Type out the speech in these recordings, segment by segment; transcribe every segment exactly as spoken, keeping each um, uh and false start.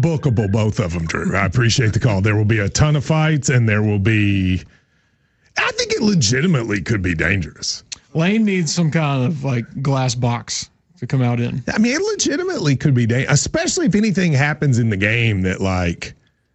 bookable, both of them, Drew. I appreciate the call. There will be a ton of fights, and there will be. I think it legitimately could be dangerous. Lane needs some kind of like glass box to come out in. I mean, it legitimately could be dangerous, especially if anything happens in the game that like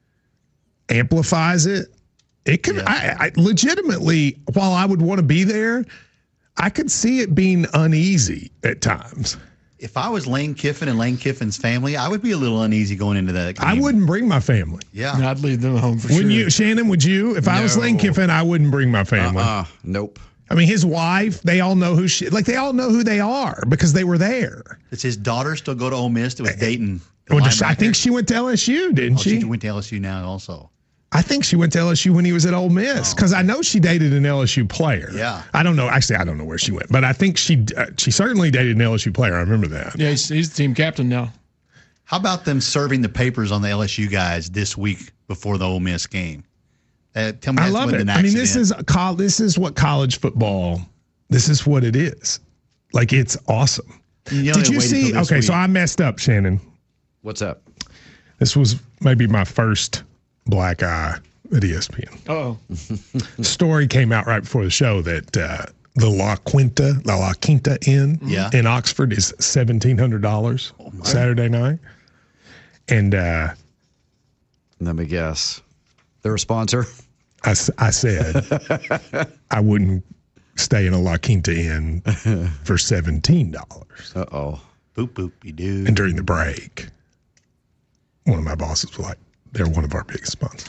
amplifies it. It could. Yeah. I, I legitimately, while I would want to be there, I could see it being uneasy at times. If I was Lane Kiffin and Lane Kiffin's family, I would be a little uneasy going into that game. I wouldn't bring my family. Yeah. And I'd leave them home for wouldn't sure. You, Shannon, would you? If no. I was Lane Kiffin, I wouldn't bring my family. Uh-uh. Nope. I mean, his wife, they all know who she, like they all know who they are because they were there. Does his daughter still go to Ole Miss with Dayton? Well, I think she went to L S U, didn't oh, she? She went to L S U now also. I think she went to L S U when he was at Ole Miss because oh. I know she dated an L S U player. Yeah. I don't know. Actually, I don't know where she went, but I think she uh, she certainly dated an L S U player. I remember that. Yeah, he's, he's the team captain now. How about them serving the papers on the L S U guys this week before the Ole Miss game? Uh, tell me I love it. I mean, this is co- this is what college football. This is what it is. Like it's awesome. You know, Did you see? Okay, week. So I messed up, Shannon. What's up? This was maybe my first black eye at E S P N. Oh, story came out right before the show that uh, the La Quinta, La La Quinta Inn yeah. in Oxford is seventeen hundred dollars oh Saturday night, and uh, let me guess, they're a sponsor. I, I said I wouldn't stay in a La Quinta Inn for seventeen dollars. Uh oh, boop boop, you do. And during the break, one of my bosses was like, they're one of our biggest sponsors.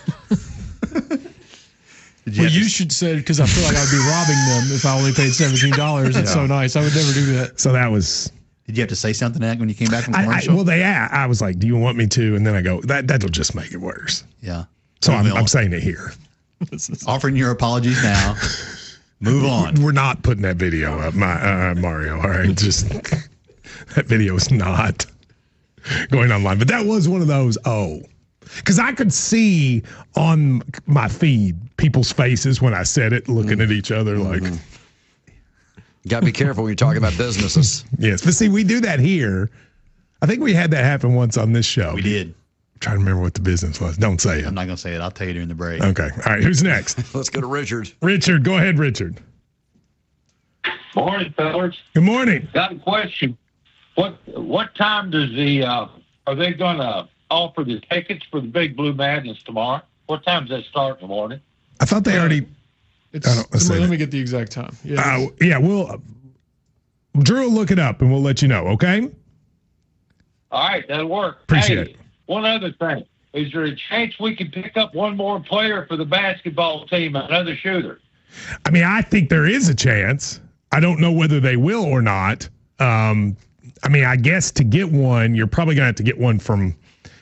you well, you to... should say, because I feel like I'd be robbing them if I only paid seventeen dollars. It's yeah. so nice. I would never do that. So that was... Did you have to say something when you came back from I, commercial? I, well, they asked, I was like, do you want me to? And then I go, that, that'll just make it worse. Yeah. So I'm, I'm saying it here. Offering your apologies now. Move on. We're not putting that video up, my uh, Mario. All right. Just that video is not going online. But that was one of those, oh... Because I could see on my feed people's faces when I said it, looking mm. at each other like. Mm-hmm. Got to be careful when you're talking about businesses. Yes, but see, we do that here. I think we had that happen once on this show. We did. I'm trying to remember what the business was. Don't say it. I'm not going to say it. I'll tell you during the break. Okay. All right. Who's next? Let's go to Richard. Richard, go ahead, Richard. Morning, fellas. Good morning. Got a question. What what time does the uh, are they going to offer the tickets for the Big Blue Madness tomorrow? What time does that start in the morning? I thought they already. It's, I don't, let me get the exact time. Yeah, uh, yeah. We'll. Uh, Drew will look it up and we'll let you know. Okay. All right, that'll work. Appreciate hey, it. One other thing: is there a chance we can pick up one more player for the basketball team, another shooter? I mean, I think there is a chance. I don't know whether they will or not. Um, I mean, I guess to get one, you're probably going to have to get one from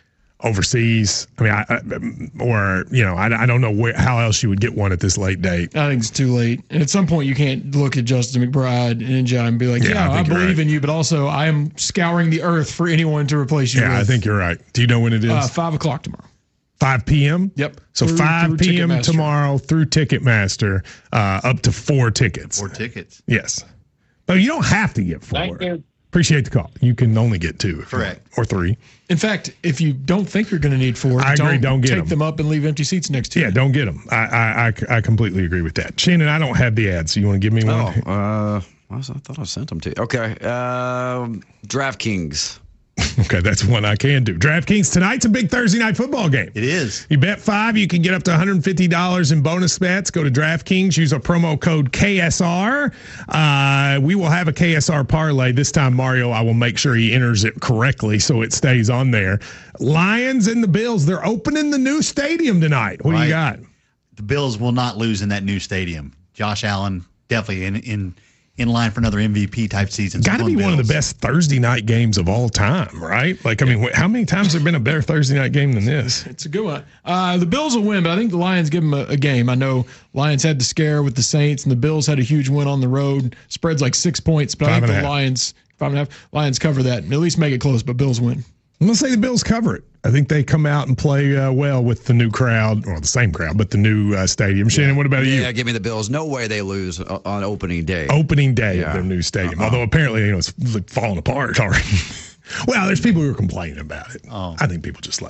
overseas. I mean, I, I, or, you know, I, I don't know where, how else you would get one at this late date. I think it's too late. And at some point, you can't look at Justin McBride and John and be like, yeah, yeah I, I believe right. in you, but also I am scouring the earth for anyone to replace you Yeah, with. I think you're right. Do you know when it is? Uh, five o'clock tomorrow. five p.m.? Yep. So through, five p.m. tomorrow through Ticketmaster, uh, up to four tickets. Four tickets. Yes. But you don't have to get four. Thank you. Appreciate the call. You can only get two. Correct. Or three. In fact, if you don't think you're going to need four, I agree. Don't, don't get take them. them up and leave empty seats next to you. Yeah, don't get them. I, I, I, I completely agree with that. Shannon, I don't have the ad, so you want to give me one? Oh, uh, I thought I sent them to you. Okay. Um, DraftKings. Okay, that's one I can do. DraftKings tonight's a big Thursday night football game. It is. You bet five, you can get up to one hundred fifty dollars in bonus bets. Go to DraftKings, use a promo code K S R. Uh, we will have a K S R parlay. This time, Mario, I will make sure he enters it correctly so it stays on there. Lions and the Bills, they're opening the new stadium tonight. What right. do you got? The Bills will not lose in that new stadium. Josh Allen definitely in in. in line for another M V P type season. Got to be one of the best Thursday night games of all time, right? Like, I mean, how many times have there been a better Thursday night game than this? It's a good one. Uh, the Bills will win, but I think the Lions give them a, a game. I know Lions had the scare with the Saints, and the Bills had a huge win on the road. Spread's like six points, but five I think the Lions, five and a half, Lions cover that and at least make it close, but Bills win. I'm going to say the Bills cover it. I think they come out and play uh, well with the new crowd, or the same crowd, but the new uh, stadium. Shannon, what about yeah, you? Yeah, give me the Bills. No way they lose on opening day. Opening day yeah. of their new stadium. Uh-huh. Although apparently, you know, it's falling apart already. Well, there's people who are complaining about it. Oh. I think people just like